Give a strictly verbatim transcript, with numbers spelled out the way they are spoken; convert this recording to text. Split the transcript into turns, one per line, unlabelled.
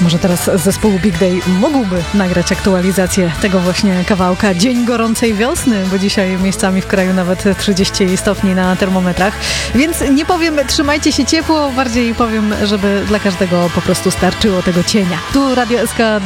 Może teraz zespół Big Day mógłby nagrać aktualizację tego właśnie kawałka. Dzień gorącej wiosny, bo dzisiaj miejscami w kraju nawet trzydzieści stopni na termometrach. Więc nie powiem, trzymajcie się ciepło, bardziej powiem, żeby dla każdego po prostu starczyło tego cienia. Tu Radio S K